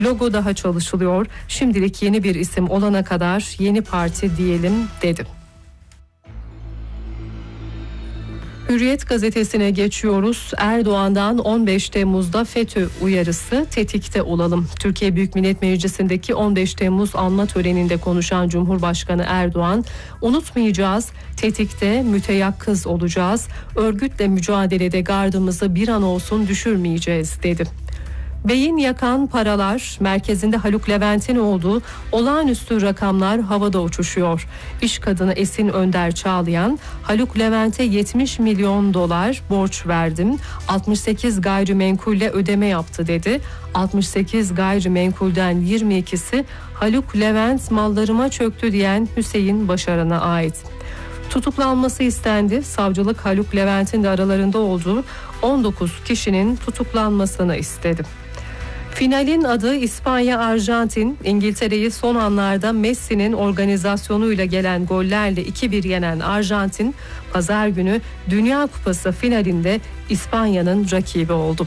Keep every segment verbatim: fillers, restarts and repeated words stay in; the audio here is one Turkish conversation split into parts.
Logo daha çalışılıyor. Şimdilik yeni bir isim olana kadar yeni parti diyelim dedi. Hürriyet gazetesine geçiyoruz. Erdoğan'dan on beş Temmuz'da FETÖ uyarısı, tetikte olalım. Türkiye Büyük Millet Meclisi'ndeki on beş Temmuz anma töreninde konuşan Cumhurbaşkanı Erdoğan, unutmayacağız, tetikte, müteyakkız olacağız, örgütle mücadelede gardımızı bir an olsun düşürmeyeceğiz dedi. Beyin yakan paralar, merkezinde Haluk Levent'in olduğu olağanüstü rakamlar havada uçuşuyor. İş kadını Esin Önder Çağlayan, Haluk Levent'e yetmiş milyon dolar borç verdim, altmış sekiz gayrimenkulle ödeme yaptı dedi. altmış sekiz gayrimenkulden yirmi ikisi Haluk Levent mallarıma çöktü diyen Hüseyin Başaran'a ait. Tutuklanması istendi. Savcılık Haluk Levent'in de aralarında olduğu on dokuz kişinin tutuklanmasını istedi. Finalin adı İspanya-Arjantin. İngiltere'yi son anlarda Messi'nin organizasyonuyla gelen gollerle iki bir yenen Arjantin, pazar günü Dünya Kupası finalinde İspanya'nın rakibi oldu.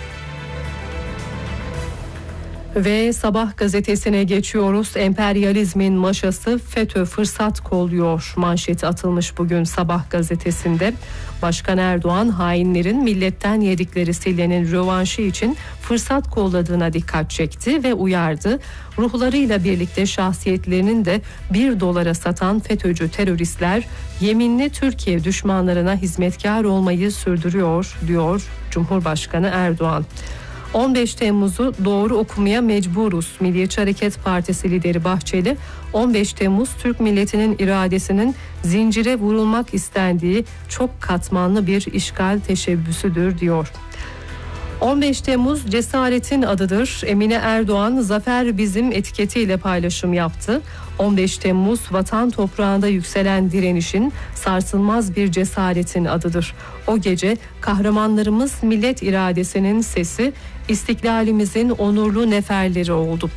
Ve Sabah gazetesine geçiyoruz. Emperyalizmin maşası FETÖ fırsat kolluyor manşeti atılmış bugün Sabah gazetesinde. Başkan Erdoğan, hainlerin milletten yedikleri sillenin rövanşı için fırsat kolladığına dikkat çekti ve uyardı. Ruhlarıyla birlikte şahsiyetlerinin de bir dolara satan FETÖ'cü teröristler yeminli Türkiye düşmanlarına hizmetkar olmayı sürdürüyor, diyor Cumhurbaşkanı Erdoğan. on beş Temmuz'u doğru okumaya mecburuz. Milliyetçi Hareket Partisi lideri Bahçeli, on beş Temmuz Türk milletinin iradesinin zincire vurulmak istendiği çok katmanlı bir işgal teşebbüsüdür diyor. on beş Temmuz cesaretin adıdır. Emine Erdoğan zafer bizim etiketiyle paylaşım yaptı. on beş Temmuz vatan toprağında yükselen direnişin sarsılmaz bir cesaretin adıdır. O gece kahramanlarımız millet iradesinin sesi, istiklalimizin onurlu neferleri oldu.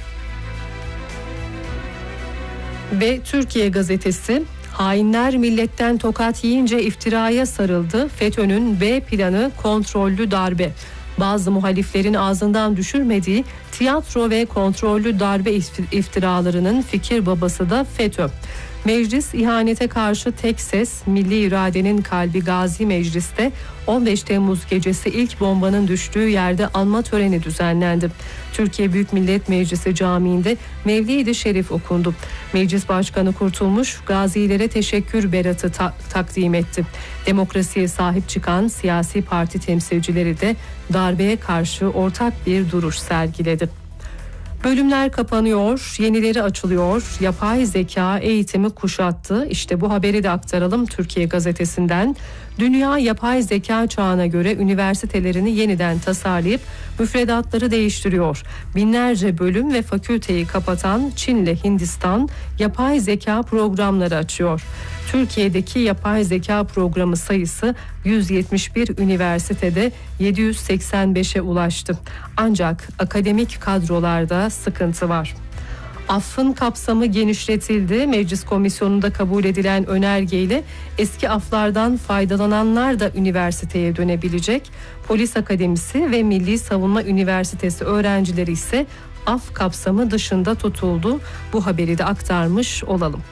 Ve Türkiye gazetesi, hainler milletten tokat yiyince iftiraya sarıldı. FETÖ'nün B planı kontrollü darbe. Bazı muhaliflerin ağzından düşürmediği tiyatro ve kontrollü darbe iftiralarının fikir babası da FETÖ. Meclis ihanete karşı tek ses, milli iradenin kalbi Gazi Meclis'te on beş Temmuz gecesi ilk bombanın düştüğü yerde anma töreni düzenlendi. Türkiye Büyük Millet Meclisi Camii'nde Mevlid-i Şerif okundu. Meclis Başkanı Kurtulmuş, gazilere teşekkür beratı ta- takdim etti. Demokrasiye sahip çıkan siyasi parti temsilcileri de darbeye karşı ortak bir duruş sergiledi. Bölümler kapanıyor, yenileri açılıyor. Yapay zeka eğitimi kuşattı. İşte bu haberi de aktaralım Türkiye gazetesinden. Dünya yapay zeka çağına göre üniversitelerini yeniden tasarlayıp müfredatları değiştiriyor. Binlerce bölüm ve fakülteyi kapatan Çin ile Hindistan yapay zeka programları açıyor. Türkiye'deki yapay zeka programı sayısı yüz yetmiş bir üniversitede yedi yüz seksen beşe ulaştı. Ancak akademik kadrolarda sıkıntı var. Affın kapsamı genişletildi. Meclis komisyonunda kabul edilen önergeyle eski aflardan faydalananlar da üniversiteye dönebilecek. Polis Akademisi ve Milli Savunma Üniversitesi öğrencileri ise af kapsamı dışında tutuldu. Bu haberi de aktarmış olalım.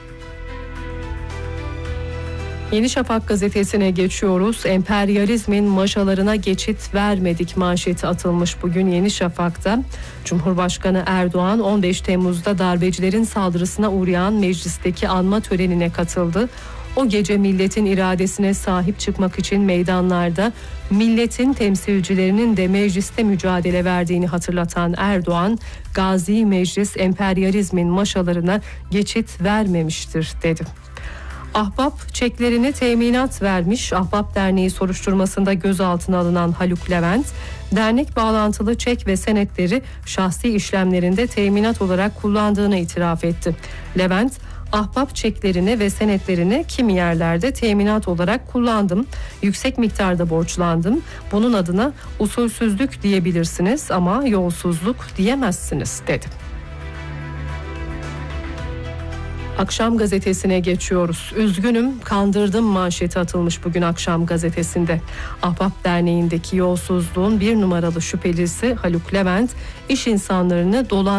Yeni Şafak gazetesine geçiyoruz. Emperyalizmin maşalarına geçit vermedik manşeti atılmış bugün Yeni Şafak'ta. Cumhurbaşkanı Erdoğan on beş Temmuz'da darbecilerin saldırısına uğrayan meclisteki anma törenine katıldı. O gece milletin iradesine sahip çıkmak için meydanlarda milletin temsilcilerinin de mecliste mücadele verdiğini hatırlatan Erdoğan, Gazi Meclis emperyalizmin maşalarına geçit vermemiştir dedi. Ahbap çeklerini teminat vermiş. Ahbap Derneği soruşturmasında gözaltına alınan Haluk Levent, dernek bağlantılı çek ve senetleri şahsi işlemlerinde teminat olarak kullandığını itiraf etti. Levent, ahbap çeklerini ve senetlerini kimi yerlerde teminat olarak kullandım. Yüksek miktarda borçlandım. Bunun adına usulsüzlük diyebilirsiniz ama yolsuzluk diyemezsiniz dedi. Akşam gazetesine geçiyoruz. Üzgünüm, kandırdım manşeti atılmış bugün Akşam gazetesinde. Ahbap Derneği'ndeki yolsuzluğun bir numaralı şüphelisi Haluk Levent, iş insanlarını dolan